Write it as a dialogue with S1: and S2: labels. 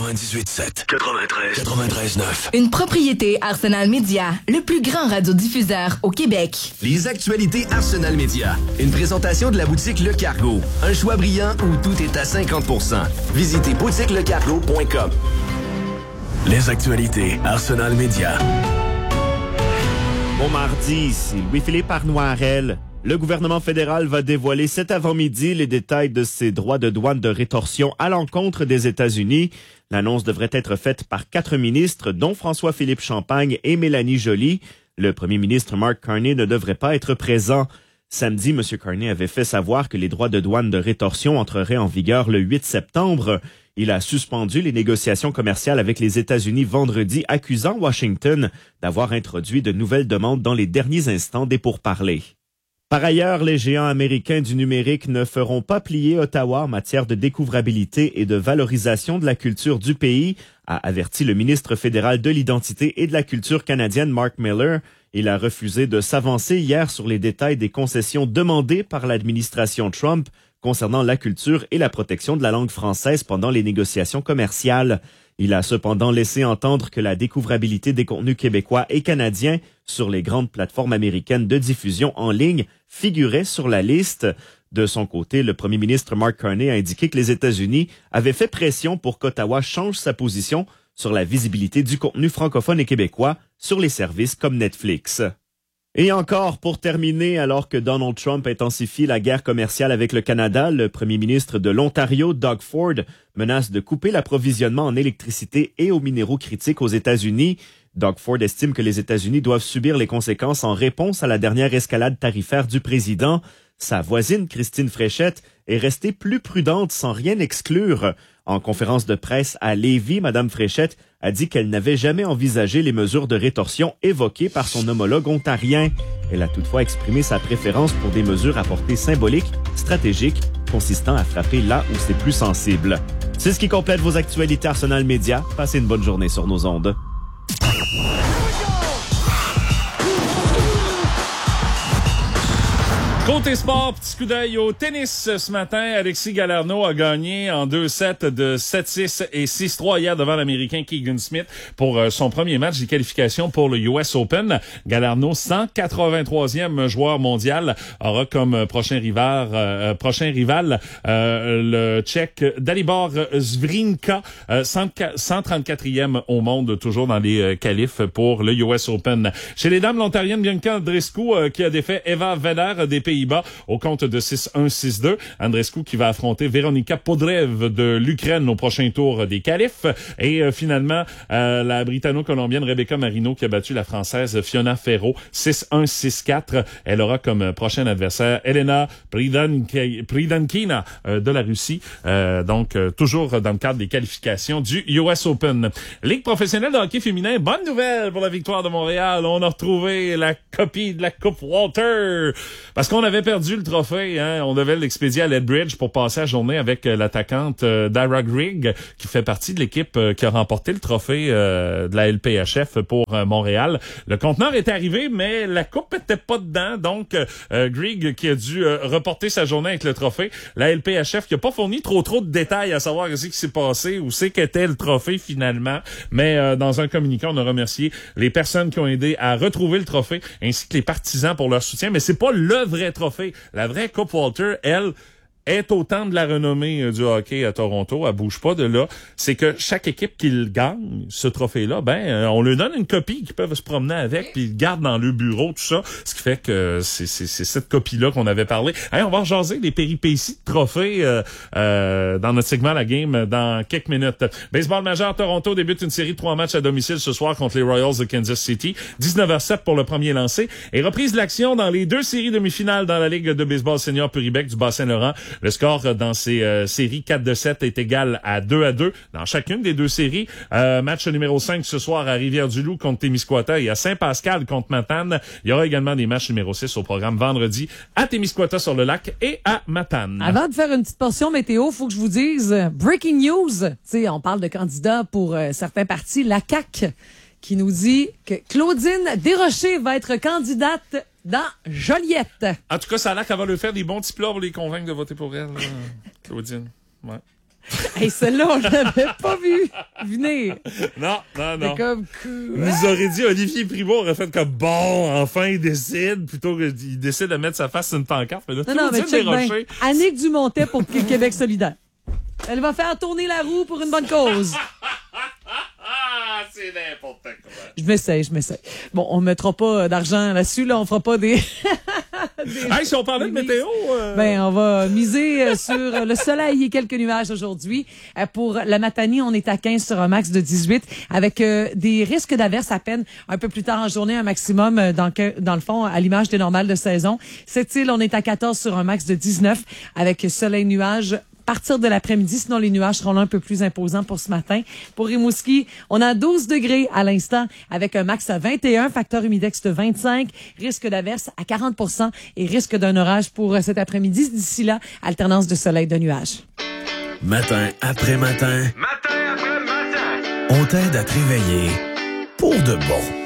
S1: 98.7, 93.9.
S2: Une propriété Arsenal Média, le plus grand radiodiffuseur au Québec.
S3: Les actualités Arsenal Média. Une présentation de la boutique Le Cargo. Un choix brillant où tout est à 50%. Visitez boutiquelecargo.com.
S1: Les actualités Arsenal Média.
S4: Bon mardi, ici Louis-Philippe Arnoirel. Le gouvernement fédéral va dévoiler cet avant-midi les détails de ses droits de douane de rétorsion à l'encontre des États-Unis. L'annonce devrait être faite par 4 ministres, dont François-Philippe Champagne et Mélanie Joly. Le premier ministre Mark Carney ne devrait pas être présent. Samedi, M. Carney avait fait savoir que les droits de douane de rétorsion entreraient en vigueur le 8 septembre. Il a suspendu les négociations commerciales avec les États-Unis vendredi, accusant Washington d'avoir introduit de nouvelles demandes dans les derniers instants des pourparlers. Par ailleurs, les géants américains du numérique ne feront pas plier Ottawa en matière de découvrabilité et de valorisation de la culture du pays, a averti le ministre fédéral de l'identité et de la culture canadienne Mark Miller. Il a refusé de s'avancer hier sur les détails des concessions demandées par l'administration Trump concernant la culture et la protection de la langue française pendant les négociations commerciales. Il a cependant laissé entendre que la découvrabilité des contenus québécois et canadiens sur les grandes plateformes américaines de diffusion en ligne figurait sur la liste. De son côté, le premier ministre Mark Carney a indiqué que les États-Unis avaient fait pression pour qu'Ottawa change sa position sur la visibilité du contenu francophone et québécois sur les services comme Netflix. Et encore, pour terminer, alors que Donald Trump intensifie la guerre commerciale avec le Canada, le premier ministre de l'Ontario, Doug Ford, menace de couper l'approvisionnement en électricité et aux minéraux critiques aux États-Unis. Doug Ford estime que les États-Unis doivent subir les conséquences en réponse à la dernière escalade tarifaire du président. Sa voisine, Christine Fréchette, est restée plus prudente sans rien exclure. En conférence de presse à Lévis, Mme Fréchette a dit qu'elle n'avait jamais envisagé les mesures de rétorsion évoquées par son homologue ontarien. Elle a toutefois exprimé sa préférence pour des mesures à portée symbolique, stratégique, consistant à frapper là où c'est plus sensible. C'est ce qui complète vos actualités Arsenal Média. Passez une bonne journée sur nos ondes.
S5: Côté sport, petit coup d'œil au tennis ce matin. Alexis Galarneau a gagné en 2 sets de 7-6 et 6-3 hier devant l'Américain Keegan Smith pour son premier match des qualifications pour le US Open. Galarneau, 183e joueur mondial, aura comme prochain rival le Tchèque Dalibor Zvrinka, 134e au monde, toujours dans les qualifs pour le US Open. Chez les dames, l'Ontarienne Bianca Andreescu qui a défait Eva Vedder des Pays-Bas au compte de 6-1, 6-2. Andreescu qui va affronter Veronika Podrev de l'Ukraine au prochain tour des qualifs. Et finalement, la Britanno-Colombienne Rebecca Marino qui a battu la Française Fiona Ferro 6-1, 6-4. Elle aura comme prochain adversaire Elena Pridankina de la Russie. Donc, toujours dans le cadre des qualifications du US Open. Ligue professionnelle de hockey féminin, bonne nouvelle pour la victoire de Montréal. On a retrouvé la copie de la Coupe Walter. Parce qu'on avait perdu le trophée, hein. On devait l'expédier à Lethbridge pour passer la journée avec l'attaquante Dara Grigg, qui fait partie de l'équipe qui a remporté le trophée de la LPHF pour Montréal. Le conteneur est arrivé, mais la coupe était pas dedans. Donc, Grigg qui a dû reporter sa journée avec le trophée. La LPHF qui a pas fourni trop de détails à savoir ce qui s'est passé, où c'est qu'était le trophée finalement. Mais dans un communiqué, on a remercié les personnes qui ont aidé à retrouver le trophée, ainsi que les partisans pour leur soutien. Mais c'est pas le vrai trophée. La vraie Coupe Walter, elle, est au temps de la renommée du hockey à Toronto. Elle bouge pas de là. C'est que chaque équipe qui le gagne, ce trophée-là, on lui donne une copie qu'ils peuvent se promener avec, puis ils le gardent dans le bureau, tout ça. Ce qui fait que c'est cette copie-là qu'on avait parlé. Hey, on va rejaser les péripéties de trophées dans notre segment La Game dans quelques minutes. Baseball majeur, Toronto débute une série de 3 matchs à domicile ce soir contre les Royals de Kansas City. 19h07 pour le premier lancé. Et reprise de l'action dans les 2 séries demi-finales dans la Ligue de baseball senior Puribec du Bas-Saint-Laurent. Le score dans ces séries 4-7 est égal à 2-2 dans chacune des 2 séries. Match numéro 5 ce soir à Rivière-du-Loup contre Témiscouata et à Saint-Pascal contre Matane. Il y aura également des matchs numéro 6 au programme vendredi à Témiscouata sur le lac et à Matane.
S6: Avant de faire une petite portion météo, faut que je vous dise breaking news. Tu sais, on parle de candidats pour certains partis. La CAQ qui nous dit que Claudine Desrochers va être candidate dans Joliette.
S5: En tout cas, ça a l'air qu'elle va lui faire des bons petits plats pour les convaincre de voter pour elle, Claudine. Ouais.
S6: Hey, celle-là, on l'avait pas vu venir.
S5: Non.
S6: C'est comme
S5: Il nous aurait dit, Olivier Primo aurait fait comme, bon, enfin, il décide, plutôt qu'il décide de mettre sa face sur une pancarte. Mais là,
S6: Non, mais check bien.
S5: Desrochers.
S6: Annick Dumontet pour Québec solidaire. Elle va faire tourner la roue pour une bonne cause.
S5: Ah, c'est n'importe quoi.
S6: Je m'essaye. Bon, on mettra pas d'argent là-dessus, là. On fera pas des...
S5: Hey, si on parlait de météo...
S6: Ben, on va miser sur le soleil et quelques nuages aujourd'hui. Pour la Matanie, on est à 15 sur un max de 18 avec des risques d'averses à peine un peu plus tard en journée, un maximum dans le fond, à l'image des normales de saison. Cette-île, on est à 14 sur un max de 19 avec soleil-nuages partir de l'après-midi, sinon les nuages seront là un peu plus imposants pour ce matin. Pour Rimouski, on a 12 degrés à l'instant avec un max à 21, facteur humidex de 25, risque d'averse à 40% et risque d'un orage pour cet après-midi. D'ici là, alternance de soleil de nuages.
S1: Matin après matin.
S3: Matin après matin.
S1: On t'aide à te réveiller pour de bon.